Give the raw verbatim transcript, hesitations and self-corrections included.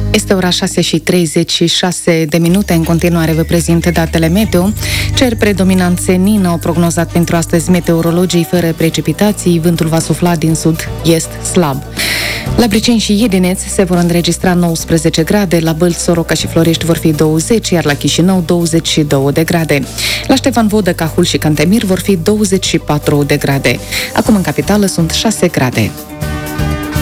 Este ora șase și treizeci și șase de minute. În continuare vă prezint datele meteo. Cer predominant senin au prognozat pentru astăzi meteorologii fără precipitații. Vântul va sufla din sud-est slab. La Briceni și Iedineț se vor înregistra nouăsprezece grade, la Bălți, Soroca și Florești vor fi douăzeci, iar la Chișinău douăzeci și două de grade. La Ștefan Vodă, Cahul și Cantemir vor fi douăzeci și patru de grade. Acum în capitală sunt șase grade.